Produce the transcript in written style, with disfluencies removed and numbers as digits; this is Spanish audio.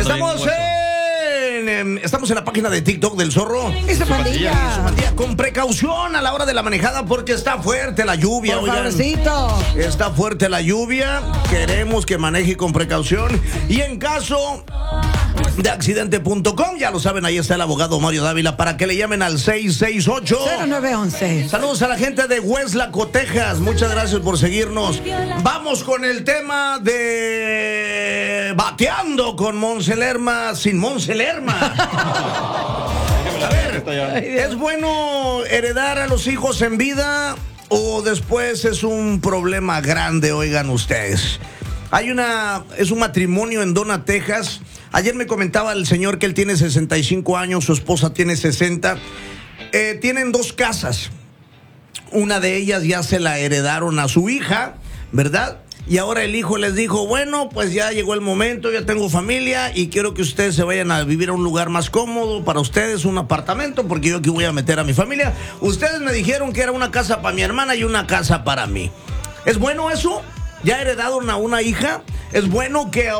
Estamos en la página de TikTok del Zorro. Esa pandilla. Con precaución a la hora de la manejada porque está fuerte la lluvia. Por favorcito. Está fuerte la lluvia. Queremos que maneje con precaución. Y en caso de accidente.com, ya lo saben, ahí está el abogado Mario Dávila para que le llamen al 668-0911. Saludos a la gente de Weslaco, Texas. Muchas gracias por seguirnos. Vamos con el tema de bateando con Monse Lerma sin Monse Lerma. A ver, ¿es bueno heredar a los hijos en vida o después es un problema grande? Oigan ustedes. Es un matrimonio en Donna, Texas. Ayer me comentaba el señor que él tiene 65 años, su esposa tiene 60. Tienen dos casas. Una de ellas ya se la heredaron a su hija, ¿verdad? Y ahora el hijo les dijo, bueno, pues ya llegó el momento, ya tengo familia y quiero que ustedes se vayan a vivir a un lugar más cómodo para ustedes, un apartamento, porque yo aquí voy a meter a mi familia. Ustedes me dijeron que era una casa para mi hermana y una casa para mí. ¿Es bueno eso? ¿Ya heredaron a una hija? ¿Es bueno que